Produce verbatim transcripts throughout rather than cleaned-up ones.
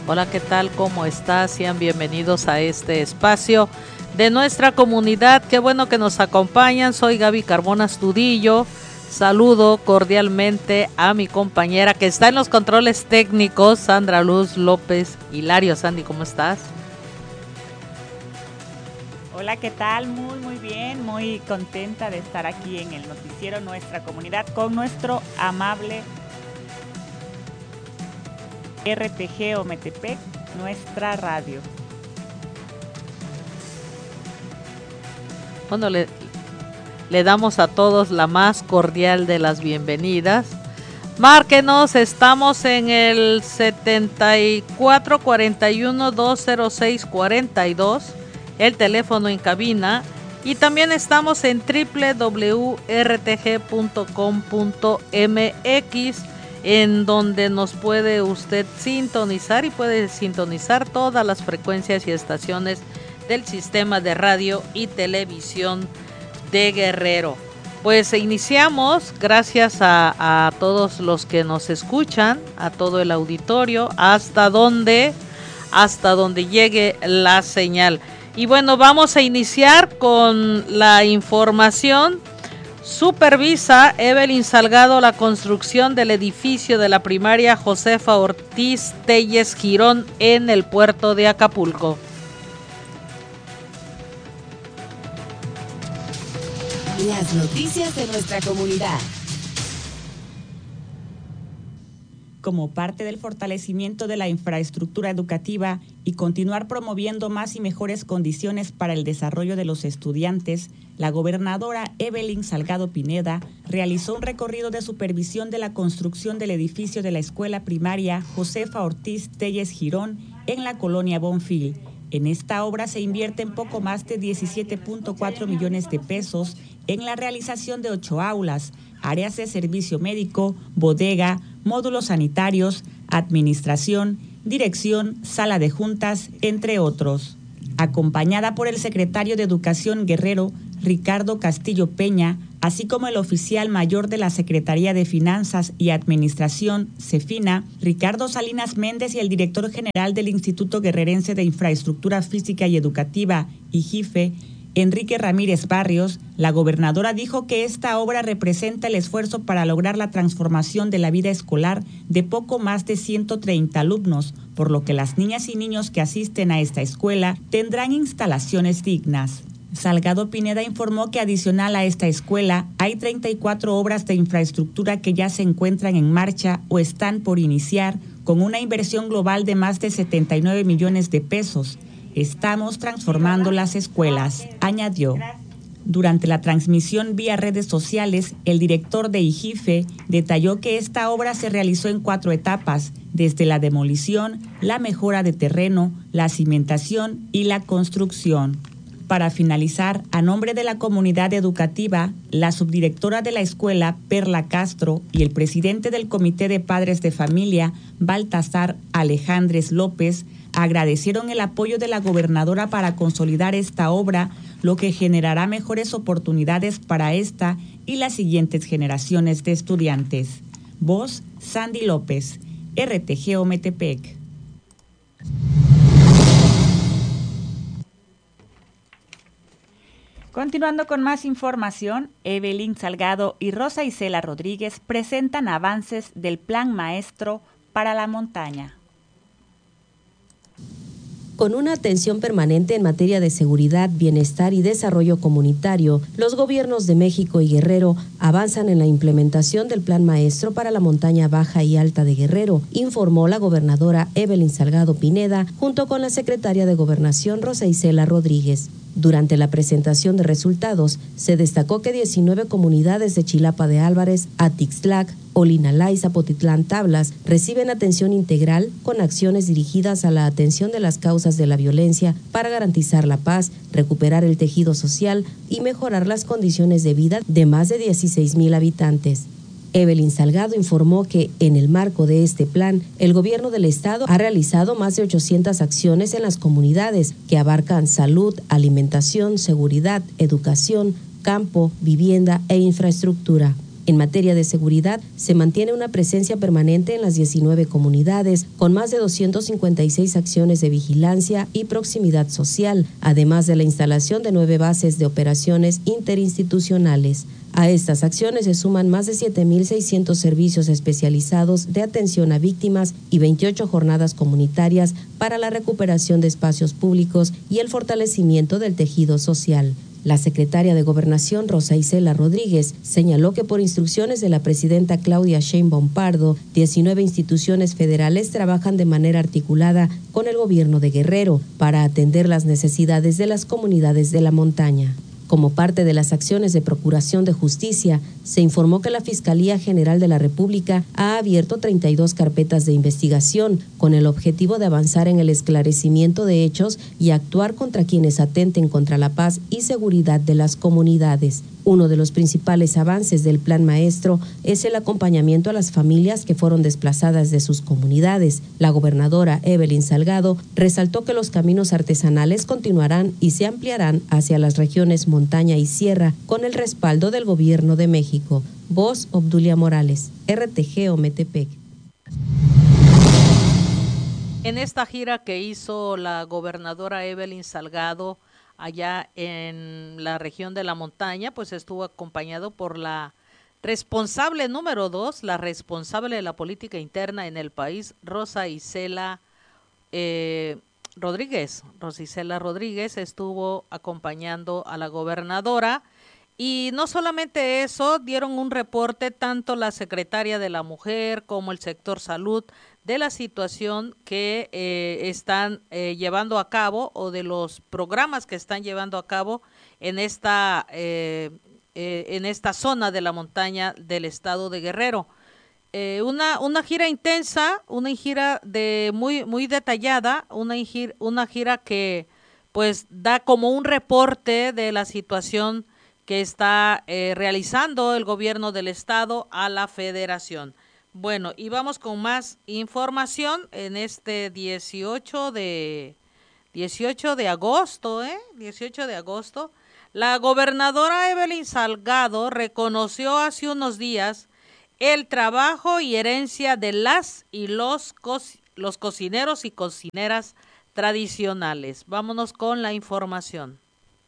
Hola, ¿qué tal? ¿Cómo estás? Sean bienvenidos a este espacio de nuestra comunidad. Qué bueno que nos acompañan. Soy Gaby Carmona Astudillo. Saludo cordialmente a mi compañera que está en los controles técnicos, Sandra Luz López Hilario. Sandy, ¿cómo estás? Hola, ¿qué tal? Muy, muy bien, muy contenta de estar aquí en el noticiero Nuestra Comunidad con nuestro amable R T G Ometepec, nuestra radio. Bueno, le, le damos a todos la más cordial de las bienvenidas. Márquenos, estamos en el setenta y cuatro cuarenta y uno doscientos seis cuarenta y dos, el teléfono en cabina, y también estamos en doble u doble u doble u punto r t g punto com punto m x, en donde nos puede usted sintonizar y puede sintonizar todas las frecuencias y estaciones del sistema de radio y televisión de Guerrero. Pues iniciamos, gracias a, a todos los que nos escuchan, a todo el auditorio, hasta donde, hasta donde llegue la señal. Y bueno, vamos a iniciar con la información. Supervisa Evelyn Salgado la construcción del edificio de la primaria Josefa Ortiz Telles Girón en el puerto de Acapulco. Las noticias de nuestra comunidad. Como parte del fortalecimiento de la infraestructura educativa y continuar promoviendo más y mejores condiciones para el desarrollo de los estudiantes, la gobernadora Evelyn Salgado Pineda realizó un recorrido de supervisión de la construcción del edificio de la escuela primaria Josefa Ortiz Telles Girón en la colonia Bonfil. En esta obra se invierten poco más de diecisiete punto cuatro millones de pesos en la realización de ocho aulas, áreas de servicio médico, bodega, módulos sanitarios, administración, dirección, sala de juntas, entre otros. Acompañada por el secretario de Educación Guerrero, Ricardo Castillo Peña, así como el oficial mayor de la Secretaría de Finanzas y Administración, CEFINA, Ricardo Salinas Méndez, y el director general del Instituto Guerrerense de Infraestructura Física y Educativa, IGIFE, Enrique Ramírez Barrios, la gobernadora dijo que esta obra representa el esfuerzo para lograr la transformación de la vida escolar de poco más de ciento treinta alumnos, por lo que las niñas y niños que asisten a esta escuela tendrán instalaciones dignas. Salgado Pineda informó que adicional a esta escuela hay treinta y cuatro obras de infraestructura que ya se encuentran en marcha o están por iniciar, con una inversión global de más de setenta y nueve millones de pesos. Estamos transformando las escuelas, añadió. Durante la transmisión vía redes sociales, el director de IGIFE detalló que esta obra se realizó en cuatro etapas, desde la demolición, la mejora de terreno, la cimentación y la construcción. Para finalizar, a nombre de la comunidad educativa, la subdirectora de la escuela, Perla Castro, y el presidente del Comité de Padres de Familia, Baltasar Alejandres López, agradecieron el apoyo de la gobernadora para consolidar esta obra, lo que generará mejores oportunidades para esta y las siguientes generaciones de estudiantes. Voz, Sandy López, R T G Ometepec. Continuando con más información, Evelyn Salgado y Rosa Isela Rodríguez presentan avances del Plan Maestro para la Montaña. Con una atención permanente en materia de seguridad, bienestar y desarrollo comunitario, los gobiernos de México y Guerrero avanzan en la implementación del Plan Maestro para la Montaña Baja y Alta de Guerrero, informó la gobernadora Evelyn Salgado Pineda, junto con la secretaria de Gobernación Rosa Isela Rodríguez. Durante la presentación de resultados, se destacó que diecinueve comunidades de Chilapa de Álvarez, Atixtlac, Olinalá y Zapotitlán Tablas reciben atención integral con acciones dirigidas a la atención de las causas de la violencia para garantizar la paz, recuperar el tejido social y mejorar las condiciones de vida de más de dieciséis mil habitantes. Evelyn Salgado informó que, en el marco de este plan, el gobierno del estado ha realizado más de ochocientas acciones en las comunidades que abarcan salud, alimentación, seguridad, educación, campo, vivienda e infraestructura. En materia de seguridad, se mantiene una presencia permanente en las diecinueve comunidades, con más de doscientas cincuenta y seis acciones de vigilancia y proximidad social, además de la instalación de nueve bases de operaciones interinstitucionales. A estas acciones se suman más de siete mil seiscientos servicios especializados de atención a víctimas y veintiocho jornadas comunitarias para la recuperación de espacios públicos y el fortalecimiento del tejido social. La secretaria de Gobernación, Rosa Isela Rodríguez, señaló que por instrucciones de la presidenta Claudia Sheinbaum Pardo, diecinueve instituciones federales trabajan de manera articulada con el gobierno de Guerrero para atender las necesidades de las comunidades de la montaña. Como parte de las acciones de procuración de justicia, se informó que la Fiscalía General de la República ha abierto treinta y dos carpetas de investigación con el objetivo de avanzar en el esclarecimiento de hechos y actuar contra quienes atenten contra la paz y seguridad de las comunidades. Uno de los principales avances del Plan Maestro es el acompañamiento a las familias que fueron desplazadas de sus comunidades. La gobernadora Evelyn Salgado resaltó que los caminos artesanales continuarán y se ampliarán hacia las regiones montaña y sierra con el respaldo del Gobierno de México. Voz Obdulia Morales, R T G Ometepec. En esta gira que hizo la gobernadora Evelyn Salgado allá en la región de la montaña, pues estuvo acompañado por la responsable número dos, la responsable de la política interna en el país, Rosa Isela eh, Rodríguez. Rosa Isela Rodríguez estuvo acompañando a la gobernadora y no solamente eso, dieron un reporte tanto la secretaria de la Mujer como el sector salud de la situación que eh, están eh, llevando a cabo o de los programas que están llevando a cabo en esta eh, eh, en esta zona de la montaña del estado de Guerrero. Eh, una una gira intensa, una gira de muy muy detallada, una gira, una gira que pues da como un reporte de la situación que está eh, realizando el gobierno del estado a la federación. Bueno, y vamos con más información en este dieciocho de agosto, ¿eh? dieciocho de agosto. La gobernadora Evelyn Salgado reconoció hace unos días el trabajo y herencia de las y los, co los cocineros y cocineras tradicionales. Vámonos con la información.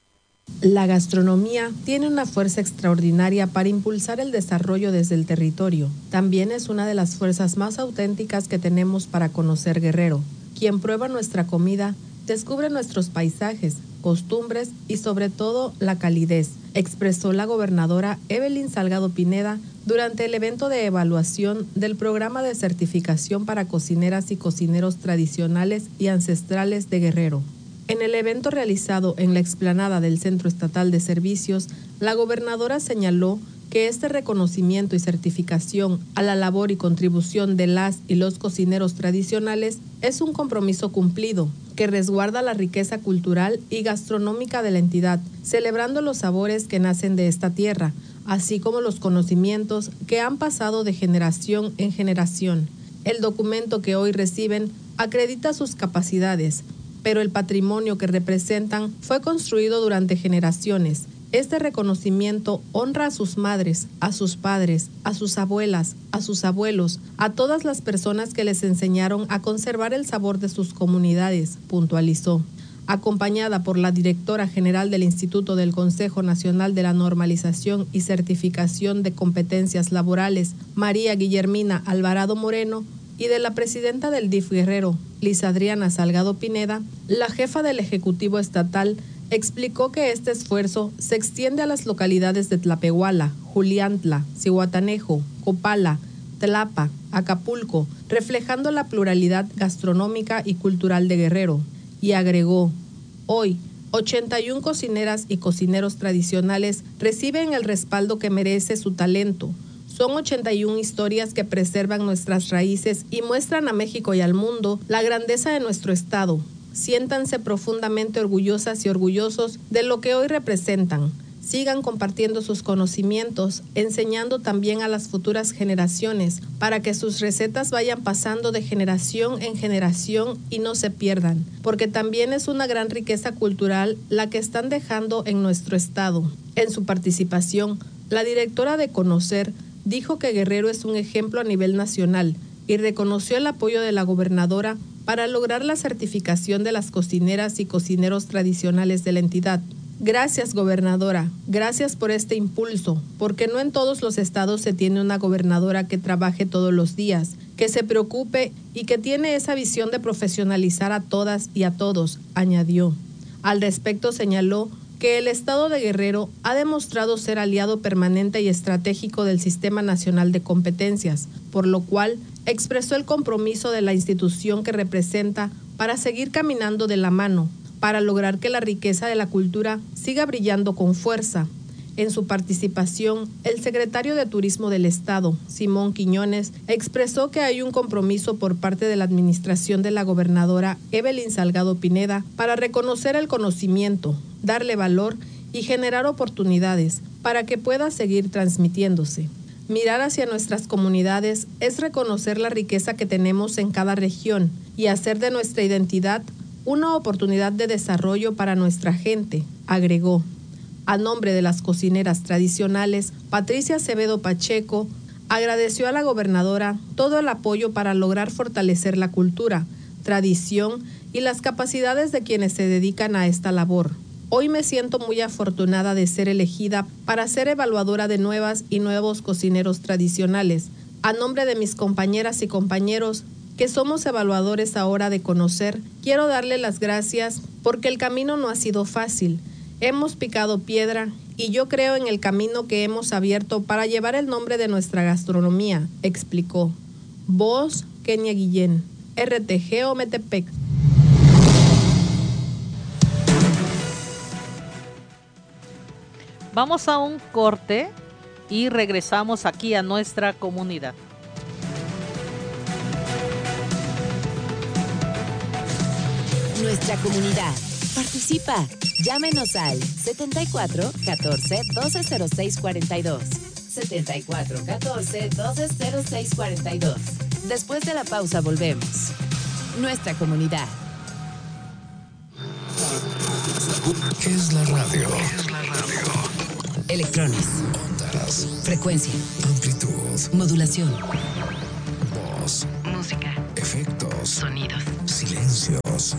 La gastronomía tiene una fuerza extraordinaria para impulsar el desarrollo desde el territorio. También es una de las fuerzas más auténticas que tenemos para conocer Guerrero. Quien prueba nuestra comida descubre nuestros paisajes, costumbres y sobre todo la calidez, expresó la gobernadora Evelyn Salgado Pineda durante el evento de evaluación del programa de certificación para cocineras y cocineros tradicionales y ancestrales de Guerrero. En el evento realizado en la explanada del Centro Estatal de Servicios, la gobernadora señaló que este reconocimiento y certificación a la labor y contribución de las y los cocineros tradicionales es un compromiso cumplido que resguarda la riqueza cultural y gastronómica de la entidad, celebrando los sabores que nacen de esta tierra, así como los conocimientos que han pasado de generación en generación. El documento que hoy reciben acredita sus capacidades, pero el patrimonio que representan fue construido durante generaciones. Este reconocimiento honra a sus madres, a sus padres, a sus abuelas, a sus abuelos, a todas las personas que les enseñaron a conservar el sabor de sus comunidades, puntualizó. Acompañada por la directora general del Instituto del Consejo Nacional de la Normalización y Certificación de Competencias Laborales, María Guillermina Alvarado Moreno, y de la presidenta del D I F Guerrero, Liz Adriana Salgado Pineda, la jefa del Ejecutivo Estatal explicó que este esfuerzo se extiende a las localidades de Tlapehuala, Juliantla, Zihuatanejo, Copala, Tlapa, Acapulco, reflejando la pluralidad gastronómica y cultural de Guerrero, y agregó, hoy, ochenta y una cocineras y cocineros tradicionales reciben el respaldo que merece su talento. Son ochenta y una historias que preservan nuestras raíces y muestran a México y al mundo la grandeza de nuestro estado. Siéntanse profundamente orgullosas y orgullosos de lo que hoy representan. Sigan compartiendo sus conocimientos, enseñando también a las futuras generaciones para que sus recetas vayan pasando de generación en generación y no se pierdan, porque también es una gran riqueza cultural la que están dejando en nuestro estado. En su participación, la directora de Conocer dijo que Guerrero es un ejemplo a nivel nacional y reconoció el apoyo de la gobernadora para lograr la certificación de las cocineras y cocineros tradicionales de la entidad. Gracias, gobernadora. Gracias por este impulso, porque no en todos los estados se tiene una gobernadora que trabaje todos los días, que se preocupe y que tiene esa visión de profesionalizar a todas y a todos, añadió. Al respecto señaló que el estado de Guerrero ha demostrado ser aliado permanente y estratégico del Sistema Nacional de Competencias, por lo cual expresó el compromiso de la institución que representa para seguir caminando de la mano, para lograr que la riqueza de la cultura siga brillando con fuerza. En su participación, el secretario de Turismo del Estado, Simón Quiñones, expresó que hay un compromiso por parte de la administración de la gobernadora Evelyn Salgado Pineda para reconocer el conocimiento, darle valor y generar oportunidades para que pueda seguir transmitiéndose. Mirar hacia nuestras comunidades es reconocer la riqueza que tenemos en cada región y hacer de nuestra identidad una oportunidad de desarrollo para nuestra gente, agregó. A nombre de las cocineras tradicionales, Patricia Acevedo Pacheco agradeció a la gobernadora todo el apoyo para lograr fortalecer la cultura, tradición y las capacidades de quienes se dedican a esta labor. Hoy me siento muy afortunada de ser elegida para ser evaluadora de nuevas y nuevos cocineros tradicionales. A nombre de mis compañeras y compañeros que somos evaluadores ahora de conocer, quiero darle las gracias porque el camino no ha sido fácil. Hemos picado piedra y yo creo en el camino que hemos abierto para llevar el nombre de nuestra gastronomía, explicó. Voz, Kenia Guillén, R T G Ometepec. Vamos a un corte y regresamos aquí a nuestra comunidad. Nuestra comunidad. Participa. Llámenos al setenta y cuatro catorce doce cero seis cuarenta y dos. setenta y cuatro catorce doce cero seis cuarenta y dos. Después de la pausa volvemos. Nuestra comunidad. ¿Qué es la radio? ¿Qué es la radio? Electrones. Ondas. Frecuencia. Amplitud. Modulación. Voz. Música. Efectos. Sonidos. Silencios.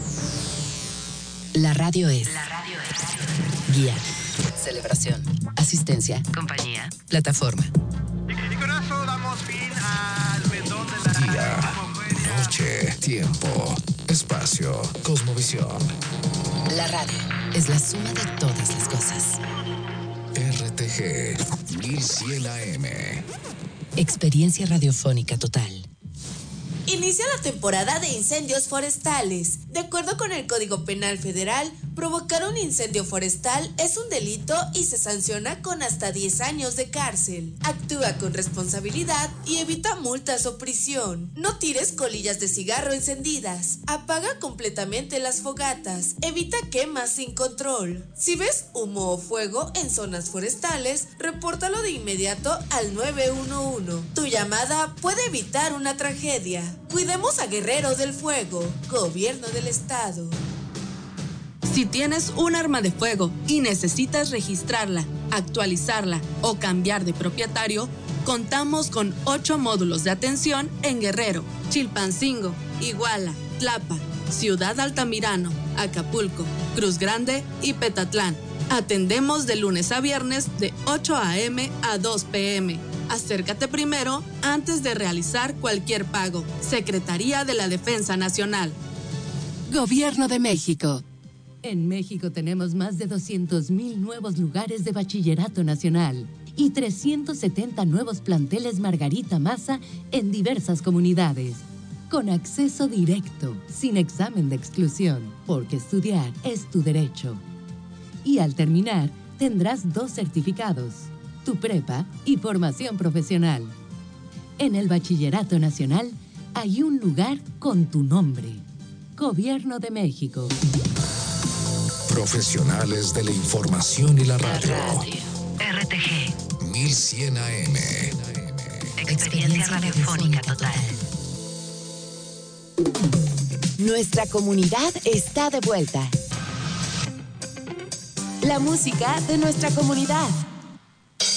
La radio es. La radio es. Guía. Celebración. Asistencia. Compañía. Plataforma. Y con eso damos fin al pendón de la Día. Noche. Tiempo. Espacio. Cosmovisión. La radio es la suma de todas las cosas. R T G mil cien A M. Experiencia radiofónica total. Inicia la temporada de incendios forestales. De acuerdo con el Código Penal Federal, provocar un incendio forestal es un delito y se sanciona con hasta diez años de cárcel. Actúa con responsabilidad y evita multas o prisión. No tires colillas de cigarro encendidas. Apaga completamente las fogatas. Evita quemas sin control. Si ves humo o fuego en zonas forestales, repórtalo de inmediato al nueve uno uno. Tu llamada puede evitar una tragedia. Cuidemos a Guerrero del Fuego, Gobierno del Estado. Si tienes un arma de fuego y necesitas registrarla, actualizarla o cambiar de propietario, contamos con ocho módulos de atención en Guerrero, Chilpancingo, Iguala, Tlapa, Ciudad Altamirano, Acapulco, Cruz Grande y Petatlán. Atendemos de lunes a viernes de ocho a eme a dos pe eme. Acércate primero antes de realizar cualquier pago. Secretaría de la Defensa Nacional. Gobierno de México. En México tenemos más de doscientos mil nuevos lugares de bachillerato nacional y trescientos setenta nuevos planteles Margarita Maza en diversas comunidades. Con acceso directo, sin examen de exclusión, porque estudiar es tu derecho. Y al terminar, tendrás dos certificados, tu prepa y formación profesional. En el Bachillerato Nacional hay un lugar con tu nombre. Gobierno de México. Profesionales de la información y la radio. radio. R T G mil cien A M. Experiencia radiofónica total. Nuestra comunidad está de vuelta. La música de nuestra comunidad.